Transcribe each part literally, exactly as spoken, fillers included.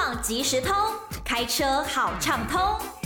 况即时通，开车好畅通。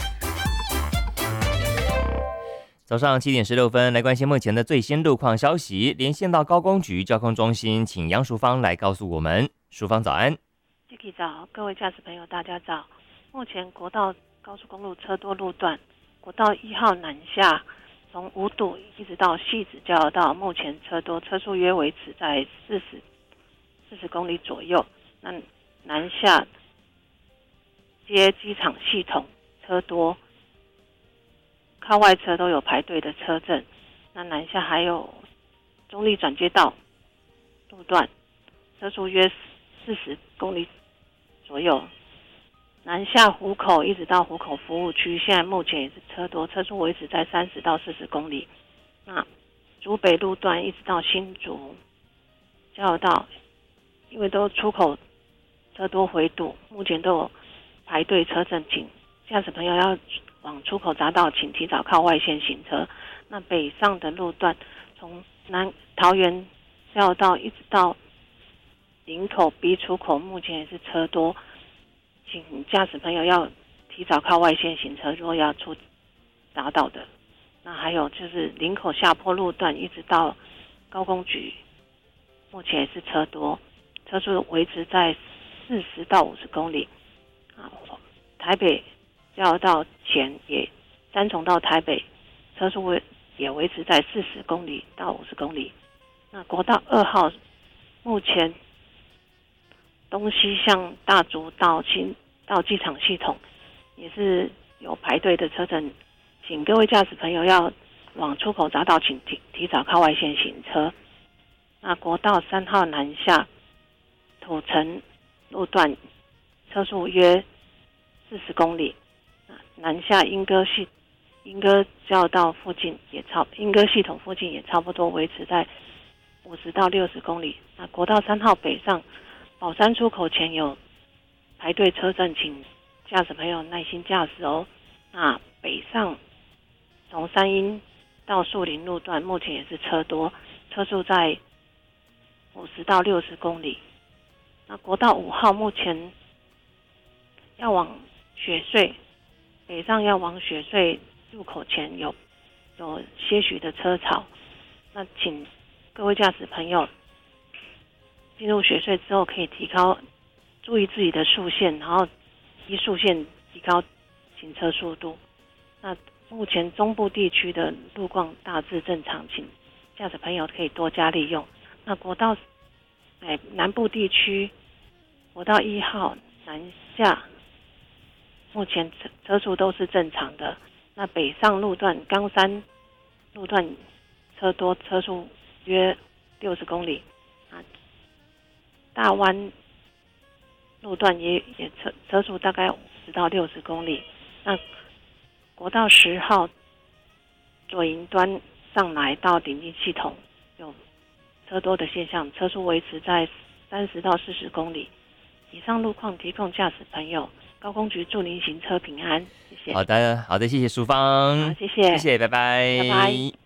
早上七点十六分，来关心目前的最新路况消息。连线到高工局交通中心，请杨淑芳来告诉我们。淑芳早安。 Jackie 早，各位驾驶朋友大家早。目前国道高速公路车多路段，国道一号南下，从五堵一直到汐止交流道，目前车多，车速约维持在四十四十公里左右。那南下接机场系统车多，靠外车都有排队的车阵。那南下还有中立转接道路段，车速约四十公里左右。南下湖口一直到湖口服务区，现在目前也是车多，车速维持在三十到四十公里。那竹北路段一直到新竹交流道，因为都出口车多回堵，目前都有排队车阵，请驾驶朋友要往出口匝道，请提早靠外线行车。那北上的路段，从南桃园交流道一直到林口 B 出口，目前也是车多，请驾驶朋友要提早靠外线行车，如果要出匝道的。那还有就是林口下坡路段一直到高工局，目前也是车多，车速维持在四十到五十公里。啊，台北交流道前也三重到台北，车速维也维持在四十公里到五十公里。那国道二号目前东西向大竹到新到机场系统也是有排队的车阵，请各位驾驶朋友要往出口匝道，请提提早靠外线行车。那国道三号南下土城路段，车速约四十公里。南下莺歌系莺歌交流道附近也超莺歌系统附近也差不多维持在五十到六十公里。那国道三号北上宝山出口前有排队车阵，请驾驶朋友耐心驾驶哦。那北上从三鹰到树林路段，目前也是车多，车速在五十到六十公里。那国道五号目前要往雪隧北上，要往雪隧入口前有有些许的车潮，那请各位驾驶朋友进入雪隧之后，可以提高注意自己的速限，然后依速限提高行车速度。那目前中部地区的路况大致正常，请驾驶朋友可以多加利用。那国道哎南部地区国道一号南下，目前车车速都是正常的。那北上路段冈山路段车多，车速约六十公里。啊，大湾路段也也车车速大概五十到六十公里。那国道十号左营端上来到顶进系统有车多的现象，车速维持在三十到四十公里。以上路况提供驾驶朋友，高工局祝您行车平安，谢谢。 好的，好的，谢谢淑芳， 好，谢谢， 谢谢，拜拜， 拜拜。